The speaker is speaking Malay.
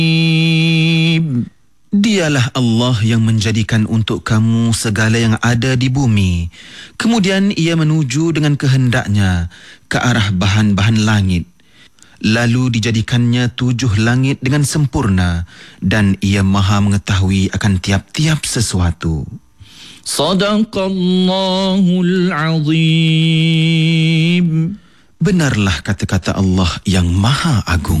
Dialah Allah yang menjadikan untuk kamu segala yang ada di bumi. Kemudian ia menuju dengan kehendaknya ke arah bahan-bahan langit. Lalu dijadikannya 7 langit dengan sempurna dan ia maha mengetahui akan tiap-tiap sesuatu. Sadaqallahul Azim. Benarlah kata-kata Allah yang maha agung.